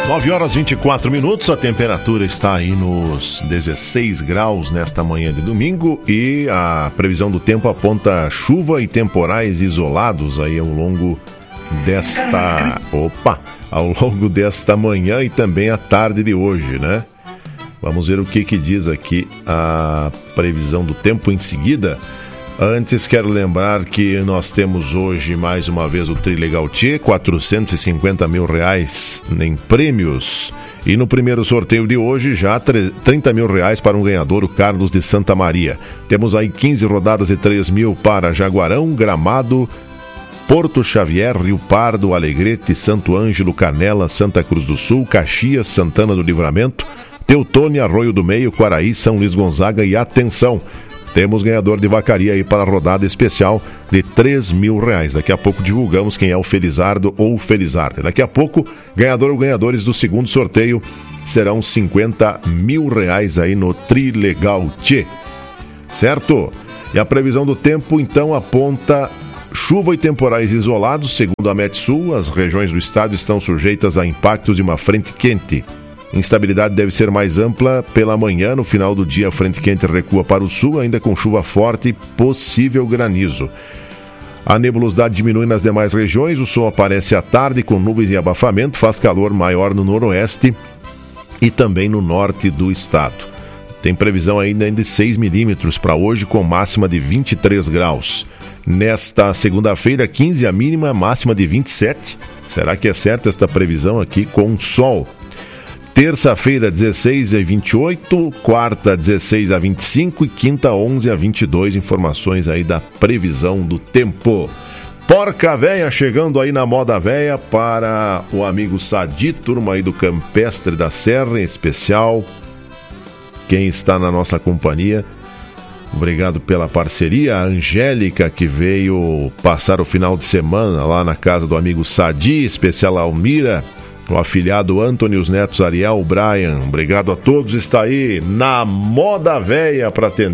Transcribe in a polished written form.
9 horas 24 minutos, a temperatura está aí nos 16 graus nesta manhã de domingo e a previsão do tempo aponta chuva e temporais isolados aí ao longo desta manhã e também à tarde de hoje, né? Vamos ver o que diz aqui a previsão do tempo em seguida. Antes, quero lembrar que nós temos hoje, mais uma vez, o Trilegal Tchê, R$450 mil em prêmios. E no primeiro sorteio de hoje, já R$30 mil para um ganhador, o Carlos de Santa Maria. Temos aí 15 rodadas e 3 mil para Jaguarão, Gramado, Porto Xavier, Rio Pardo, Alegrete, Santo Ângelo, Canela, Santa Cruz do Sul, Caxias, Santana do Livramento, Teutônia, Arroio do Meio, Quaraí, São Luís Gonzaga e atenção! Temos ganhador de vacaria aí para a rodada especial de R$3 mil. Daqui a pouco divulgamos quem é o Felizardo ou o Felizardo. Daqui a pouco, ganhador ou ganhadores do segundo sorteio serão R$50 mil aí no Trilegal Tchê. Certo? E a previsão do tempo, então, aponta chuva e temporais isolados. Segundo a Metsul, as regiões do estado estão sujeitas a impactos de uma frente quente. Instabilidade deve ser mais ampla pela manhã. No final do dia, a frente quente recua para o sul, ainda com chuva forte e possível granizo. A nebulosidade diminui nas demais regiões. O sol aparece à tarde com nuvens e abafamento. Faz calor maior no noroeste e também no norte do estado. Tem previsão ainda de 6 milímetros para hoje, com máxima de 23 graus. Nesta segunda-feira, 15 a mínima, máxima de 27. Será que é certa esta previsão aqui com sol? Terça-feira, 16 a 28, quarta, 16 a 25 e quinta, 11 a 22. Informações aí da previsão do tempo. Porca Véia chegando aí na moda véia para o amigo Sadi, turma aí do Campestre da Serra, em especial quem está na nossa companhia. Obrigado pela parceria. A Angélica, que veio passar o final de semana lá na casa do amigo Sadi, especial a Almira, o afilhado Antônio, os netos Ariel, o Brian. Obrigado a todos. Está aí na moda véia para atender